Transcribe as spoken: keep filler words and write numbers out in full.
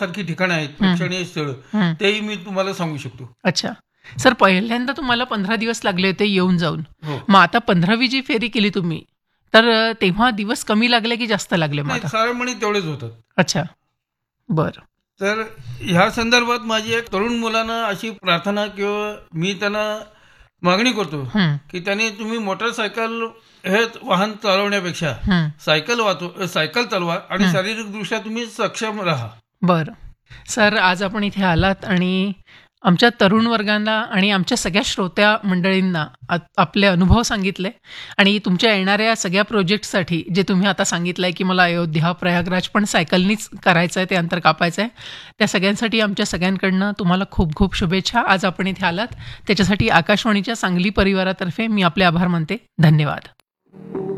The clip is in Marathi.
सारखी ठिकाणं आहेत, हं. प्रेक्षणीय स्थळं, हं. तेही मी तुम्हाला सांगू शकतो. अच्छा. सर, पहिल्यांदा तुम्हाला पंधरा दिवस लागले होते येऊन जाऊन. हो. मग आता पंधरावी जी फेरी केली तुम्ही, तर अ, तेव्हा दिवस कमी लागले की जास्त लागले मग नाही, आता? साधारणपणे तेवढेच होतात. अच्छा. बरं. तर ह्या संदर्भात माझी एक तरुण मुलांना अशी प्रार्थना किंवा मी त्यांना मागणी करतो हं. की त्यांनी तुम्ही मोटरसायकल हे वाहन चालवण्यापेक्षा हं. सायकल वाचव सायकल चालवा आणि हं. शारीरिकदृष्ट्या तुम्ही सक्षम राहा. बरं. सर, आज आपण इथे आलात आणि आमच्या तरुण वर्गांना आणि आमच्या सगळ्या श्रोत्या मंडळींना आ आपले अनुभव सांगितले आणि तुमच्या येणाऱ्या सगळ्या प्रोजेक्टसाठी जे तुम्ही आता सांगितलं आहे की मला अयोध्या, प्रयागराज पण सायकलनीच करायचं आहे, ते अंतर कापायचं आहे. त्या सगळ्यांसाठी आमच्या सगळ्यांकडनं तुम्हाला खूप खूप शुभेच्छा. आज आपण इथे आलात त्याच्यासाठी आकाशवाणीच्या सांगली परिवारातर्फे मी आपले आभार मानते. धन्यवाद.